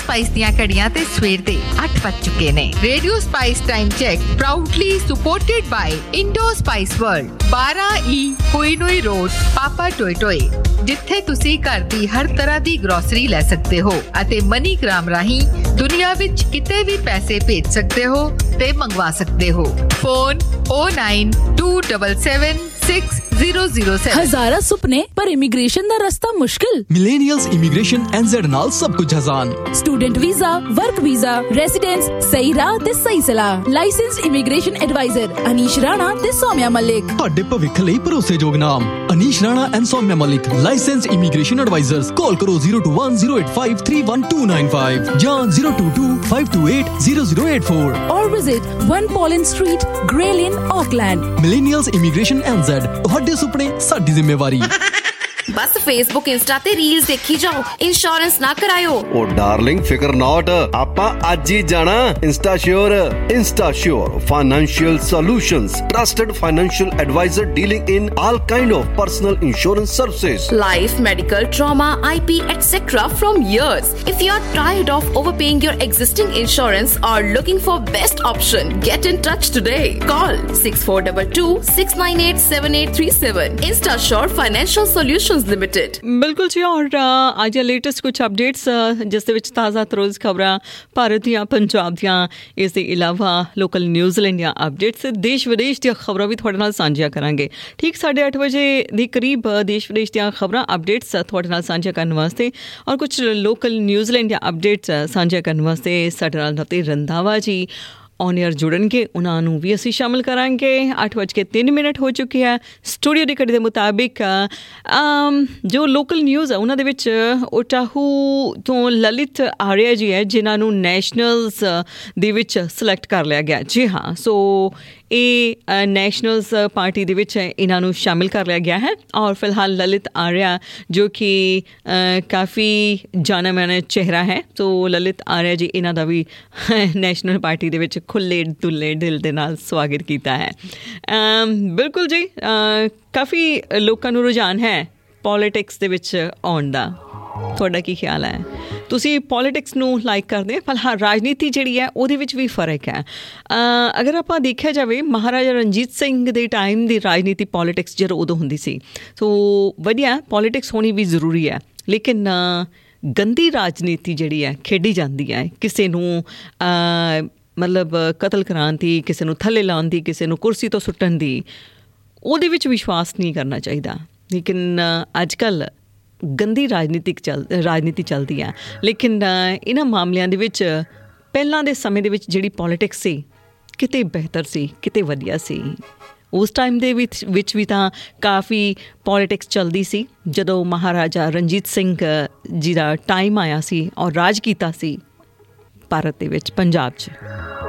Spice ਦੀਆਂ ਘੜੀਆਂ ਤੇ ਸਵੇਰ ਦੇ 8 ਵੱਜ ਚੁੱਕੇ ਨੇ। Radio spice time check proudly supported ਬਾਈ Indo spice world, 12E ਕੋਇਨੋਈ road, ਪਾਪਾ ਟੋਏ, ਜਿੱਥੇ ਤੁਸੀਂ ਘਰ ਦੀ ਹਰ ਤਰ੍ਹਾਂ ਦੀ ਗਰੋਸਰੀ ਲੈ ਸਕਦੇ ਹੋ ਅਤੇ ਮਨੀਗ੍ਰਾਮ ਰਾਹੀਂ ਦੁਨੀਆ ਵਿੱਚ ਕਿਤੇ ਵੀ ਪੈਸੇ ਭੇਜ ਸਕਦੇ ਹੋ ਤੇ ਮੰਗਵਾ ਸਕਦੇ ਹੋ। ਫੋਨ 092776007। ਹਜ਼ਾਰਾਂ ਸੁਪਨੇ ਪਰ ਇਮੀਗ੍ਰੇਸ਼ਨ ਦਾ ਰਸਤਾ ਮੁਸ਼ਕਿਲ। ਮਿਲੇਨੀਅਲਸ ਇਮੀਗ੍ਰੇਸ਼ਨ NZ ਨਾਲ ਸਭ ਕੁਝ ਆਸਾਨ। Student visa, work visa, residence, ਸਹੀ ਰਾਹ ਤੇ ਸਹੀ ਸਲਾਹ। Licensed immigration advisor Anish Rana ਤੇ ਸੌਮਿਆ ਮਲਿਕ। ਤੁਹਾਡੇ ਭਵਿੱਖ ਲਈ ਭਰੋਸੇਯੋਗ ਨਾਮ Anish Rana and Saumya Malik, licensed immigration advisers. ਕਾਲ ਕਰੋ 02108531295 ਜਾਂ 02252800884 or visit 1 Poland Street, Grey Lane, Auckland। ਮਿਲੇਨੀਅਲਸ immigration NZ, ਤੁਹਾਡੇ ਸੁਪਨੇ ਸਾਡੀ ਜ਼ਿੰਮੇਵਾਰੀ। ਬਸ ਫੇਸਬੁੱਕ ਇੰਸਟਾ ਤੇ ਰੀਲਸ ਦੇਖੀ ਜਾਓ, ਇੰਸ਼ੋਰੈਂਸ ਨਾ ਕਰਾਇਓ। ਓ ਡਾਰਲਿੰਗ ਫਿਕਰ ਨਾਟ, ਆਪਾਂ ਅੱਜ ਹੀ ਜਾਣਾ ਇੰਸਟਾਸ਼ੋਰ financial solutions, trusted financial advisor dealing in all kind of personal insurance services, life, medical, trauma, IP, etc. from years. If you are tired of overpaying your existing insurance or looking for best option, get in touch today. Call 6422-698-7837. InstaSure Financial Solutions Limited। ਬਿਲਕੁਲ ਜੀ। ਔਰ ਅੱਜ latest ਕੁਛ updates ਜਿਸ ਦੇ ਵਿੱਚ ਤਾਜ਼ਾ ਤਰੋਜ਼ ਖਬਰਾਂ ਭਾਰਤ ਦੀਆਂ, ਪੰਜਾਬ ਦੀਆਂ, ਇਸ ਦੇ ਇਲਾਵਾ ਲੋਕਲ ਨਿਊਜ਼ੀਲੈਂਡ ਦੀਆਂ ਅਪਡੇਟਸ, ਦੇਸ਼ ਵਿਦੇਸ਼ ਦੀਆਂ ਖਬਰਾਂ ਵੀ ਤੁਹਾਡੇ ਨਾਲ ਸਾਂਝੀਆਂ ਕਰਾਂਗੇ। ਠੀਕ 8:30 ਵਜੇ ਦੇ ਕਰੀਬ ਦੇਸ਼ ਵਿਦੇਸ਼ ਦੀਆਂ ਖਬਰਾਂ, ਅਪਡੇਟਸ ਤੁਹਾਡੇ ਨਾਲ ਸਾਂਝੀਆਂ ਕਰਨ ਵਾਸਤੇ ਔਰ ਕੁਛ ਲੋਕਲ ਨਿਊਜ਼ੀਲੈਂਡ ਦੀਆਂ ਅਪਡੇਟਸ ਸਾਂਝੀਆਂ ਕਰਨ ਵਾਸਤੇ ਸਾਡੇ ਨਾਲ ਨਵਤੇਜ ਰੰਧਾਵਾ ਜੀ ਔਨ ਏਅਰ ਜੁੜਨਗੇ। ਉਹਨਾਂ ਨੂੰ ਵੀ ਅਸੀਂ ਸ਼ਾਮਿਲ ਕਰਾਂਗੇ। 8:03 ਹੋ ਚੁੱਕੀ ਹੈ। ਸਟੂਡੀਓ ਦੀ ਘੜੀ ਦੇ ਮੁਤਾਬਿਕ ਜੋ ਲੋਕਲ ਨਿਊਜ਼ ਹੈ ਉਹਨਾਂ ਦੇ ਵਿੱਚ ਓਟਾਹੂ ਤੋਂ ਲਲਿਤ ਆਰਿਆ ਜੀ ਹੈ, ਜਿਨ੍ਹਾਂ ਨੂੰ ਨੈਸ਼ਨਲਸ ਦੇ ਵਿੱਚ ਸਿਲੈਕਟ ਕਰ ਲਿਆ ਗਿਆ। ਜੀ ਹਾਂ, ਸੋ ਇਹ ਨੈਸ਼ਨਲਸ ਪਾਰਟੀ ਦੇ ਵਿੱਚ ਇਹਨਾਂ ਨੂੰ ਸ਼ਾਮਿਲ ਕਰ ਲਿਆ ਗਿਆ ਹੈ। ਔਰ ਫਿਲਹਾਲ ਲਲਿਤ ਆਰਿਆ ਜੋ ਕਿ ਕਾਫੀ ਜਾਣਾ ਮਾਨਾ ਚਿਹਰਾ ਹੈ, ਸੋ ਲਲਿਤ ਆਰਿਆ ਜੀ ਇਹਨਾਂ ਦਾ ਵੀ ਨੈਸ਼ਨਲ ਪਾਰਟੀ ਦੇ ਵਿੱਚ ਖੁੱਲ੍ਹੇ ਦੁੱਲੇ ਦਿਲ ਦੇ ਨਾਲ ਸਵਾਗਤ ਕੀਤਾ ਹੈ। ਬਿਲਕੁਲ ਜੀ, ਕਾਫੀ ਲੋਕਾਂ ਨੂੰ ਰੁਝਾਨ ਹੈ ਪੋਲੀਟਿਕਸ ਦੇ ਵਿੱਚ ਆਉਣ ਦਾ। ਤੁਹਾਡਾ ਕੀ ਖਿਆਲ ਹੈ? ਤੁਸੀਂ ਪੋਲੀਟਿਕਸ ਨੂੰ ਲਾਈਕ ਕਰਦੇ ਹੋ? ਫਿਲਹਾਲ ਰਾਜਨੀਤੀ ਜਿਹੜੀ ਹੈ ਉਹਦੇ ਵਿੱਚ ਵੀ ਫਰਕ ਹੈ। ਅਗਰ ਆਪਾਂ ਦੇਖਿਆ ਜਾਵੇ ਮਹਾਰਾਜਾ ਰਣਜੀਤ ਸਿੰਘ ਦੇ ਟਾਈਮ ਦੀ ਰਾਜਨੀਤੀ, ਪੋਲੀਟਿਕਸ ਜਦੋਂ ਉਦੋਂ ਹੁੰਦੀ ਸੀ, ਸੋ ਵਧੀਆ ਪੋਲੀਟਿਕਸ ਹੋਣੀ ਵੀ ਜ਼ਰੂਰੀ ਹੈ। ਲੇਕਿਨ ਗੰਦੀ ਰਾਜਨੀਤੀ ਜਿਹੜੀ ਹੈ ਖੇਡੀ ਜਾਂਦੀ ਹੈ, ਕਿਸੇ ਨੂੰ ਮਤਲਬ ਕਤਲ ਕਰਾਉਣ ਦੀ, ਕਿਸੇ ਨੂੰ ਥੱਲੇ ਲਾਉਣ ਦੀ, ਕਿਸੇ ਨੂੰ ਕੁਰਸੀ ਤੋਂ ਸੁੱਟਣ ਦੀ, ਉਹਦੇ ਵਿੱਚ ਵਿਸ਼ਵਾਸ ਨਹੀਂ ਕਰਨਾ ਚਾਹੀਦਾ। ਲੇਕਿਨ ਅੱਜ ਕੱਲ੍ਹ ਗੰਦੀ ਰਾਜਨੀਤੀ ਚੱਲਦੀ ਹੈ। ਲੇਕਿਨ ਇਹਨਾਂ ਮਾਮਲਿਆਂ ਦੇ ਵਿੱਚ ਪਹਿਲਾਂ ਦੇ ਸਮੇਂ ਦੇ ਵਿੱਚ ਜਿਹੜੀ ਪੋਲੀਟਿਕਸ ਸੀ ਕਿਤੇ ਬਿਹਤਰ ਸੀ, ਕਿਤੇ ਵਧੀਆ ਸੀ। ਉਸ ਟਾਈਮ ਦੇ ਵਿੱਚ ਵੀ ਤਾਂ ਕਾਫੀ ਪੋਲੀਟਿਕਸ ਚੱਲਦੀ ਸੀ ਜਦੋਂ ਮਹਾਰਾਜਾ ਰਣਜੀਤ ਸਿੰਘ ਜੀ ਦਾ ਟਾਈਮ ਆਇਆ ਸੀ ਔਰ ਰਾਜ ਕੀਤਾ ਸੀ ਭਾਰਤ ਦੇ ਵਿੱਚ, ਪੰਜਾਬ 'ਚ।